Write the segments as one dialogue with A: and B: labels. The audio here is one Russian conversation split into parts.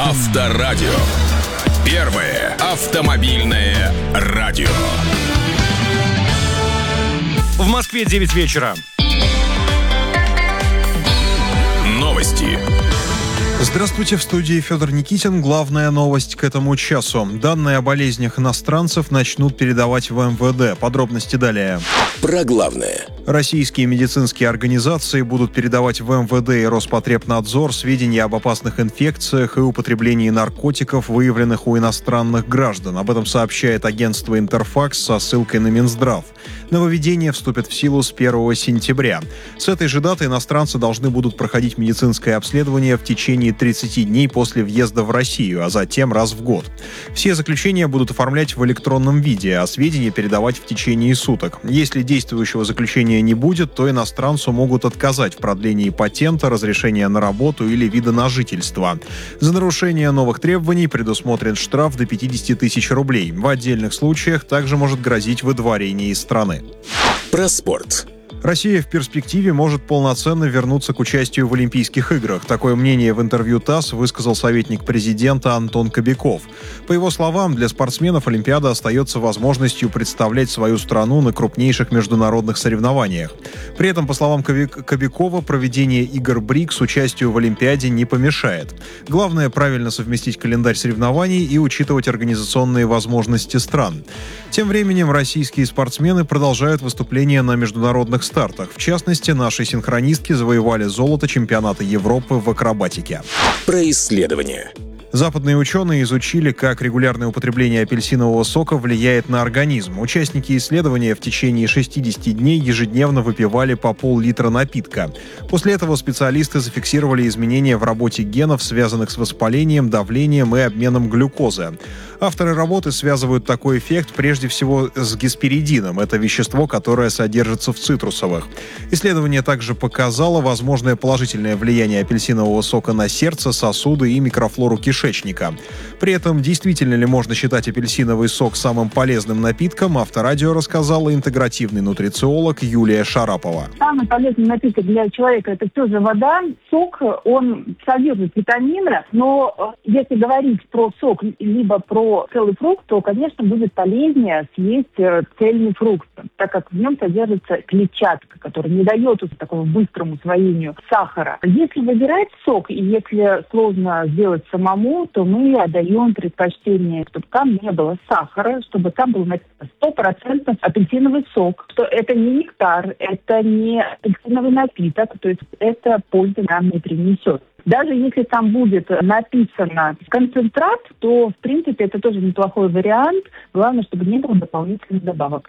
A: Авторадио. Первое автомобильное радио.
B: В Москве 9 вечера.
A: Новости.
C: Здравствуйте, в студии Федор Никитин. Главная новость к этому часу. Данные о болезнях иностранцев начнут передавать в МВД. Подробности далее.
A: Про главное.
C: Российские медицинские организации будут передавать в МВД и Роспотребнадзор сведения об опасных инфекциях и употреблении наркотиков, выявленных у иностранных граждан. Об этом сообщает агентство «Интерфакс» со ссылкой на Минздрав. Нововведение вступит в силу с 1 сентября. С этой же даты иностранцы должны будут проходить медицинское обследование в течение 30 дней после въезда в Россию, а затем раз в год. Все заключения будут оформлять в электронном виде, а сведения передавать в течение суток. Если действующего заключения не будет, то иностранцу могут отказать в продлении патента, разрешения на работу или вида на жительство. За нарушение новых требований предусмотрен штраф до 50 тысяч рублей. В отдельных случаях также может грозить выдворение из страны.
A: Про спорт.
C: Россия в перспективе может полноценно вернуться к участию в Олимпийских играх. Такое мнение в интервью ТАСС высказал советник президента Антон Кобяков. По его словам, для спортсменов Олимпиада остается возможностью представлять свою страну на крупнейших международных соревнованиях. При этом, по словам Кобякова, проведение игр БРИКС участию в Олимпиаде не помешает. Главное – правильно совместить календарь соревнований и учитывать организационные возможности стран. Тем временем российские спортсмены продолжают выступления на международных стартах. В частности, наши синхронистки завоевали золото чемпионата Европы в акробатике.
A: Про исследования.
C: Западные ученые изучили, как регулярное употребление апельсинового сока влияет на организм. Участники исследования в течение 60 дней ежедневно выпивали по пол-литра напитка. После этого специалисты зафиксировали изменения в работе генов, связанных с воспалением, давлением и обменом глюкозы. Авторы работы связывают такой эффект прежде всего с гесперидином. Это вещество, которое содержится в цитрусовых. Исследование также показало возможное положительное влияние апельсинового сока на сердце, сосуды и микрофлору кишечника. При этом, действительно ли можно считать апельсиновый сок самым полезным напитком, Авторадио рассказала интегративный нутрициолог Юлия Шарапова.
D: Самый полезный напиток для человека – это все же вода. Сок, он содержит витамины, но если говорить про сок либо про целый фрукт, то, конечно, будет полезнее съесть цельный фрукт, так как в нем содержится клетчатка, которая не дает такому быстрому усвоению сахара. Если выбирать сок, и если сложно сделать самому, то мы отдаем предпочтение, чтобы там не было сахара, чтобы там был 100% апельсиновый сок. Что это не нектар, это не апельсиновый напиток, то есть это пользы нам не принесет. Даже если там будет написано концентрат, то, в принципе, это тоже неплохой вариант. Главное, чтобы не было дополнительных добавок.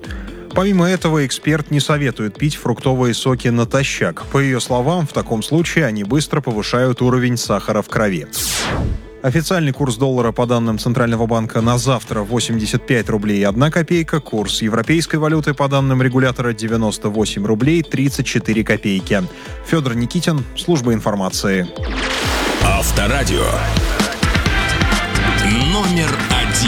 C: Помимо этого, эксперт не советует пить фруктовые соки натощак. По ее словам, в таком случае они быстро повышают уровень сахара в крови. Официальный курс доллара по данным Центрального банка на завтра 85 рублей 1 копейка. Курс европейской валюты по данным регулятора 98 рублей 34 копейки. Федор Никитин, служба информации.
A: Авторадио. Номер 1.